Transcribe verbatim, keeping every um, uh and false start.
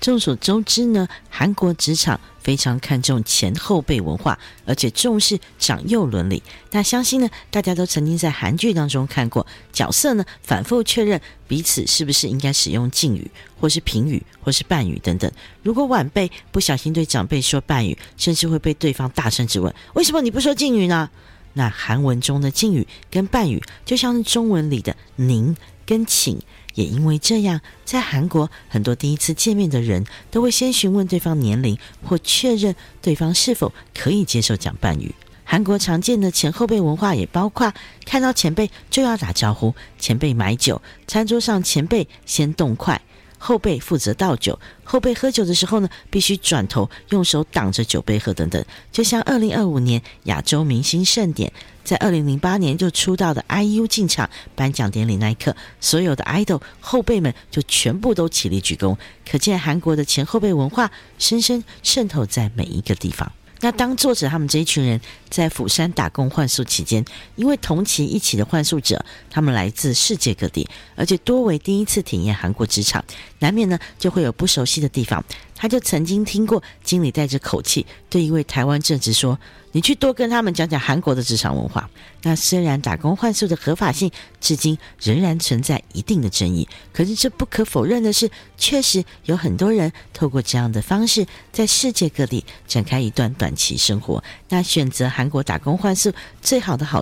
众所周知呢，韩国职场非常看重前后辈文化，而且重视长幼伦理。那相信呢，大家都曾经在韩剧当中看过，角色呢反复确认彼此是不是应该使用敬语，或是平语，或是半语等等。如果晚辈不小心对长辈说半语，甚至会被对方大声质问：为什么你不说敬语呢？那韩文中的敬语跟半语，就像是中文里的您跟请。也因为这样，在韩国很多第一次见面的人都会先询问对方年龄，或确认对方是否可以接受讲半语。韩国常见的前后辈文化也包括看到前辈就要打招呼，前辈买酒，餐桌上前辈先动筷，后辈负责倒酒，后辈喝酒的时候呢，必须转头用手挡着酒杯喝等等。就像二零二五年亚洲明星盛典，在二零零八年就出道的 I U 进场颁奖典礼那一刻，所有的 idol 后辈们就全部都起立鞠躬，可见韩国的前后辈文化深深渗透在每一个地方。那当作者他们这一群人在釜山打工换宿期间，因为同期一起的换宿者他们来自世界各地，而且多为第一次体验韩国职场，难免呢就会有不熟悉的地方。他就曾经听过经理带着口气对一位台湾正职说，你去多跟他们讲讲韩国的职场文化。那虽然打工换宿的合法性至今仍然存在一定的争议，可是这不可否认的是，确实有很多人透过这样的方式在世界各地展开一段短期生活。那选择韩国打工换宿最好的好